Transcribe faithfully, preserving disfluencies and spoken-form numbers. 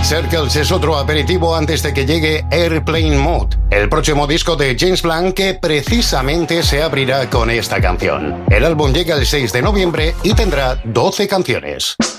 Circles es otro aperitivo antes de que llegue Airplane Mode, el próximo disco de James Blunt que precisamente se abrirá con esta canción. El álbum llega el seis de noviembre y tendrá doce canciones.